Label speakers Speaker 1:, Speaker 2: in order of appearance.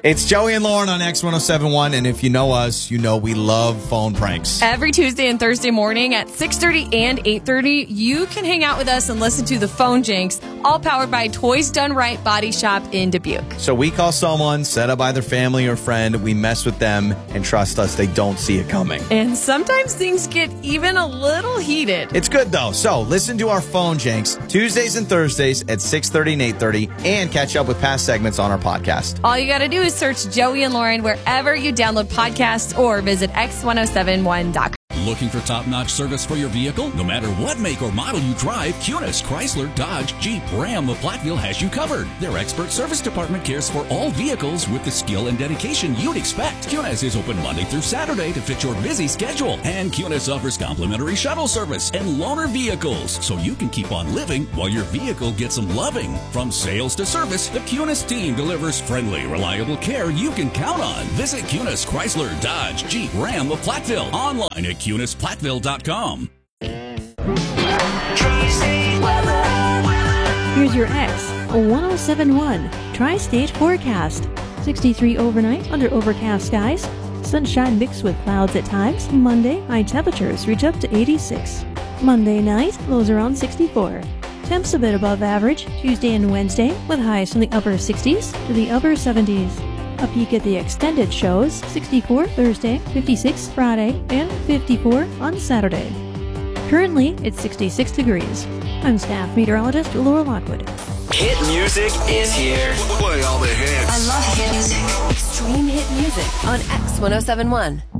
Speaker 1: It's Joey and Lauren on X1071, and if you know us, you know we love phone pranks.
Speaker 2: Every Tuesday and Thursday morning at 6:30 and 8:30, you can hang out with us and listen to the Phone Jinx, all powered by Toys Done Right Body Shop in Dubuque.
Speaker 1: So we call someone, set up by their family or friend, we mess with them, and trust us, they don't see it coming.
Speaker 2: And sometimes things get even a little heated.
Speaker 1: It's good, though. So listen to our Phone Jinx Tuesdays and Thursdays at 6:30 and 8:30, and catch up with past segments on our podcast.
Speaker 2: All you got to do is search Joey and Lauren wherever you download podcasts or visit x1071.com.
Speaker 3: Looking for top-notch service for your vehicle? No matter what make or model you drive, Cunis, Chrysler, Dodge, Jeep, Ram of Platteville has you covered. Their expert service department cares for all vehicles with the skill and dedication you'd expect. Cunis is open Monday through Saturday to fit your busy schedule. And Cunis offers complimentary shuttle service and loaner vehicles, so you can keep on living while your vehicle gets some loving. From sales to service, the Cunis team delivers friendly, reliable care you can count on. Visit Cunis, Chrysler, Dodge, Jeep, Ram of Platteville online at CunisPlatteville.com.
Speaker 4: Here's your X1071 Tri-State Forecast. 63 overnight under overcast skies. Sunshine mixed with clouds at times. Monday, high temperatures reach up to 86. Monday night, lows around 64. Temps a bit above average Tuesday and Wednesday, with highs from the upper 60s to the upper 70s. A peek at the extended shows, 64 Thursday, 56 Friday, and 54 on Saturday. Currently, it's 66 degrees. I'm staff meteorologist Laura Lockwood.
Speaker 5: Hit music is here.
Speaker 6: Play all the hits.
Speaker 7: I love hit music.
Speaker 8: Extreme hit music on X1071.